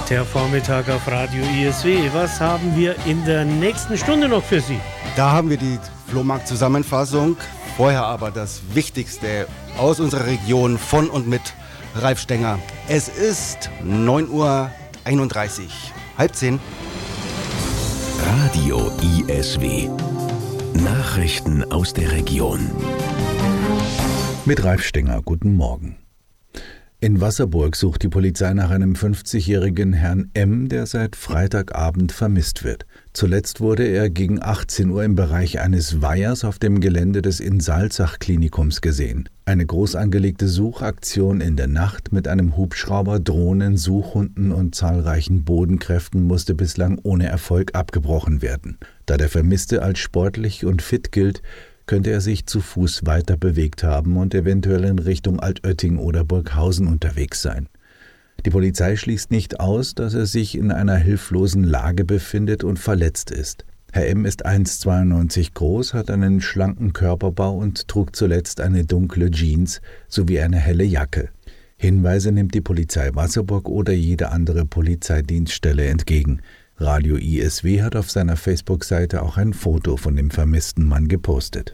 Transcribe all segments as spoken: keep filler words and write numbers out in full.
Der Vormittag auf Radio I S W. Was haben wir in der nächsten Stunde noch für Sie? Da haben wir die Flohmarkt-Zusammenfassung. Vorher aber das Wichtigste aus unserer Region von und mit Ralf Stenger. Es ist neun Uhr einunddreißig, halb zehn. Radio I S W. Nachrichten aus der Region. Mit Ralf Stenger, guten Morgen. In Wasserburg sucht die Polizei nach einem fünfzigjährigen Herrn M., der seit Freitagabend vermisst wird. Zuletzt wurde er gegen achtzehn Uhr im Bereich eines Weihers auf dem Gelände des Insalzach-Klinikums gesehen. Eine groß angelegte Suchaktion in der Nacht mit einem Hubschrauber, Drohnen, Suchhunden und zahlreichen Bodenkräften musste bislang ohne Erfolg abgebrochen werden. Da der Vermisste als sportlich und fit gilt, könnte er sich zu Fuß weiter bewegt haben und eventuell in Richtung Altötting oder Burghausen unterwegs sein. Die Polizei schließt nicht aus, dass er sich in einer hilflosen Lage befindet und verletzt ist. Herr M. ist eins Komma zweiundneunzig groß, hat einen schlanken Körperbau und trug zuletzt eine dunkle Jeans sowie eine helle Jacke. Hinweise nimmt die Polizei Wasserburg oder jede andere Polizeidienststelle entgegen. Radio I S W hat auf seiner Facebook-Seite auch ein Foto von dem vermissten Mann gepostet.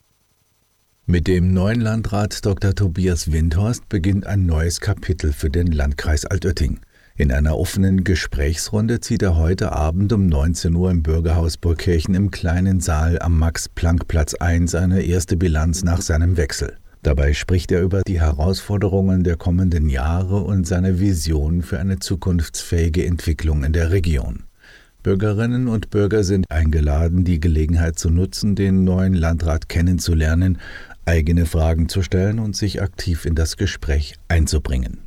Mit dem neuen Landrat Doktor Tobias Windhorst beginnt ein neues Kapitel für den Landkreis Altötting. In einer offenen Gesprächsrunde zieht er heute Abend um neunzehn Uhr im Bürgerhaus Burgkirchen im kleinen Saal am Max-Planck-Platz eins eine erste Bilanz nach seinem Wechsel. Dabei spricht er über die Herausforderungen der kommenden Jahre und seine Vision für eine zukunftsfähige Entwicklung in der Region. Bürgerinnen und Bürger sind eingeladen, die Gelegenheit zu nutzen, den neuen Landrat kennenzulernen, eigene Fragen zu stellen und sich aktiv in das Gespräch einzubringen.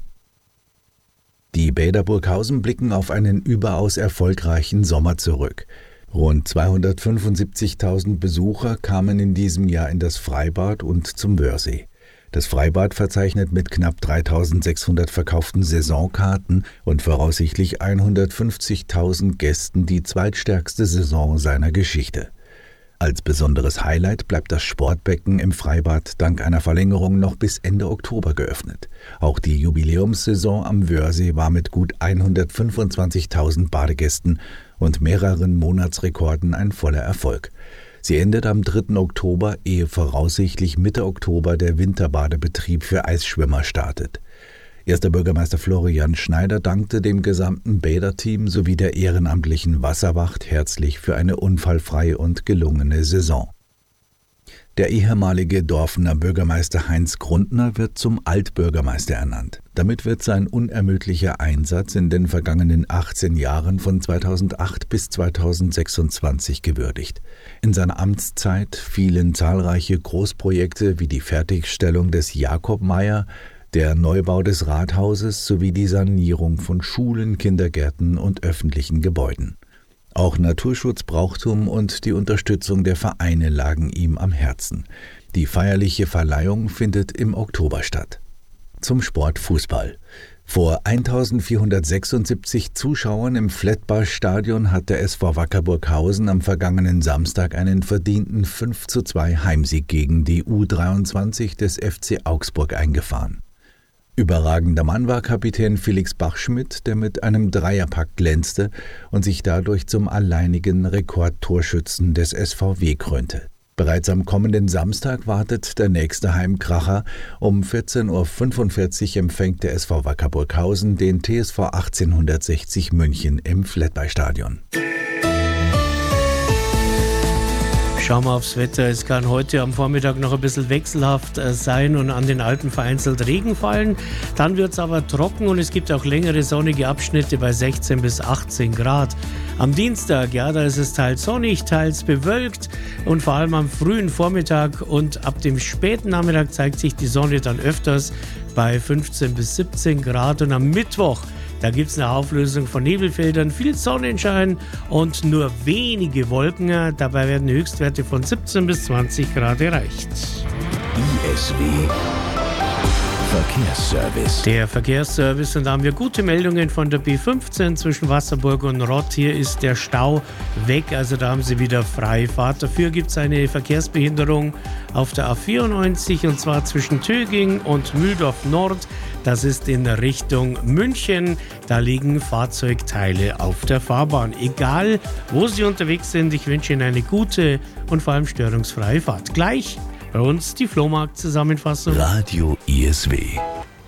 Die Bäder Burghausen blicken auf einen überaus erfolgreichen Sommer zurück. Rund zweihundertfünfundsiebzigtausend Besucher kamen in diesem Jahr in das Freibad und zum Wörthsee. Das Freibad verzeichnet mit knapp dreitausendsechshundert verkauften Saisonkarten und voraussichtlich hundertfünfzigtausend Gästen die zweitstärkste Saison seiner Geschichte. Als besonderes Highlight bleibt das Sportbecken im Freibad dank einer Verlängerung noch bis Ende Oktober geöffnet. Auch die Jubiläumssaison am Wörthsee war mit gut hundertfünfundzwanzigtausend Badegästen und mehreren Monatsrekorden ein voller Erfolg. Sie endet am dritten Oktober, ehe voraussichtlich Mitte Oktober der Winterbadebetrieb für Eisschwimmer startet. Erster Bürgermeister Florian Schneider dankte dem gesamten Bäderteam sowie der ehrenamtlichen Wasserwacht herzlich für eine unfallfreie und gelungene Saison. Der ehemalige Dorfener Bürgermeister Heinz Grundner wird zum Altbürgermeister ernannt. Damit wird sein unermüdlicher Einsatz in den vergangenen achtzehn Jahren von zweitausendacht bis zweitausendsechsundzwanzig gewürdigt. In seiner Amtszeit fielen zahlreiche Großprojekte wie die Fertigstellung des Jakob-Meier, der Neubau des Rathauses sowie die Sanierung von Schulen, Kindergärten und öffentlichen Gebäuden. Auch Naturschutz, Brauchtum und die Unterstützung der Vereine lagen ihm am Herzen. Die feierliche Verleihung findet im Oktober statt. Zum Sport Fußball. Vor eintausendvierhundertsechsundsiebzig Zuschauern im Flettbar-Stadion hat der S V Wacker Burghausen am vergangenen Samstag einen verdienten fünf zu zwei Heimsieg gegen die U dreiundzwanzig des F C Augsburg eingefahren. Überragender Mann war Kapitän Felix Bachschmidt, der mit einem Dreierpack glänzte und sich dadurch zum alleinigen Rekordtorschützen des S V W krönte. Bereits am kommenden Samstag wartet der nächste Heimkracher. Um vierzehn Uhr fünfundvierzig empfängt der S V Wacker Burghausen den T S V achtzehnhundertsechzig München im Flettbar-Stadion. Schauen wir aufs Wetter. Es kann heute am Vormittag noch ein bisschen wechselhaft sein und an den Alpen vereinzelt Regen fallen. Dann wird es aber trocken und es gibt auch längere sonnige Abschnitte bei sechzehn bis achtzehn Grad. Am Dienstag, ja, da ist es teils sonnig, teils bewölkt und vor allem am frühen Vormittag und ab dem späten Nachmittag zeigt sich die Sonne dann öfters bei fünfzehn bis siebzehn Grad. Und am Mittwoch, da gibt es eine Auflösung von Nebelfeldern, viel Sonnenschein und nur wenige Wolken. Dabei werden Höchstwerte von siebzehn bis zwanzig Grad erreicht. I S W Verkehrsservice. Der Verkehrsservice, und da haben wir gute Meldungen von der B fünfzehn zwischen Wasserburg und Rott. Hier ist der Stau weg, also da haben Sie wieder Freifahrt. Dafür gibt es eine Verkehrsbehinderung auf der A vierundneunzig und zwar zwischen Töging und Mühldorf Nord. Das ist in Richtung München. Da liegen Fahrzeugteile auf der Fahrbahn. Egal, wo Sie unterwegs sind, ich wünsche Ihnen eine gute und vor allem störungsfreie Fahrt. Gleich bei uns die Flohmarkt-Zusammenfassung. Radio I S W.